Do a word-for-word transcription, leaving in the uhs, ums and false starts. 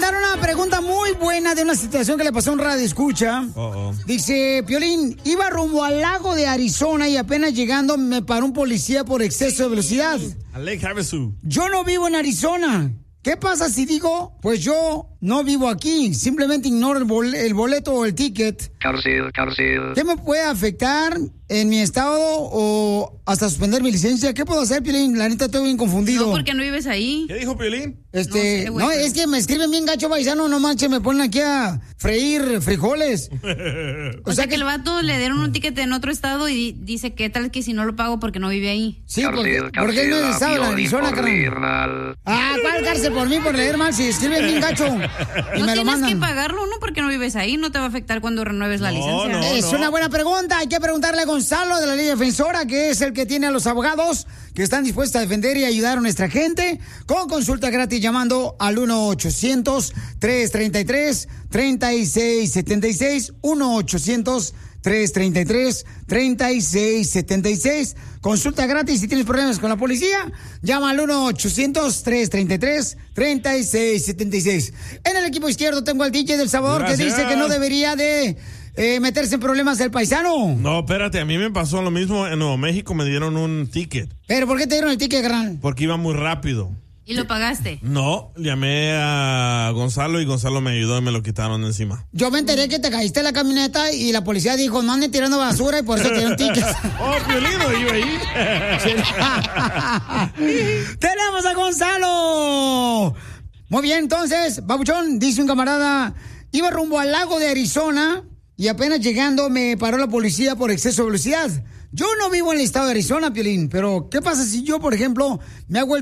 mandar una pregunta muy buena de una situación que le pasó a un radio escucha. Uh-oh. Dice, Piolín, iba rumbo al lago de Arizona y apenas llegando me paró un policía por exceso de velocidad. A Lake Havasu. Yo no vivo en Arizona. ¿Qué pasa si digo, pues yo no vivo aquí? Simplemente ignoro el, bol- el boleto o el ticket. Cárcel, cárcel. ¿Qué me puede afectar en mi estado o hasta suspender mi licencia? ¿Qué puedo hacer, Piolín? La neta estoy bien confundido. No, porque no vives ahí. ¿Qué dijo Piolín? Este, No sé, güey, no, pero- es que me escriben bien gacho paisano, no manches, me ponen aquí a freír frijoles. O, sea, que, el vato le dieron un ticket en otro estado y di- dice que tal que si no lo pago porque no vive ahí. Sí, porque, porque él no es del estado de la Arizona, carnal. Ah, ¿cuál cárcel por mí por leer mal? Si escriben bien gacho y No me lo tienes mandan. que pagarlo, ¿no? Porque no vives ahí, no te va a afectar cuando renueves la No, licencia. no. Es una buena pregunta. Hay que preguntarle a Gonzalo de la Ley Defensora, que es el que tiene a los abogados que están dispuestos a defender y ayudar a nuestra gente, con consulta gratis llamando al uno ochocientos, tres treinta y tres, treinta y seis setenta y seis, uno ochocientos, tres treinta y tres, treinta y seis setenta y seis. Consulta gratis. Si tienes problemas con la policía, llama al uno ochocientos, tres treinta y tres, treinta y seis setenta y seis. En el equipo izquierdo tengo al D J del Salvador. Gracias. Que dice que no debería de eh, meterse en problemas el paisano. No, espérate, a mí me pasó lo mismo. En Nuevo México me dieron un ticket ¿Pero por qué te dieron el ticket, gran? porque iba muy rápido. Y lo pagaste. No, llamé a Gonzalo y Gonzalo me ayudó y me lo quitaron de encima. Yo me enteré que te caíste en la camioneta y la policía dijo, no anden tirando basura y por eso te dieron ticket. ¡Oh, Piolino, iba ahí! ¡Tenemos a Gonzalo! Muy bien, entonces, babuchón, dice un camarada, iba rumbo al lago de Arizona y apenas llegando me paró la policía por exceso de velocidad. Yo no vivo en el estado de Arizona, Piolín, pero ¿qué pasa si yo, por ejemplo, me hago el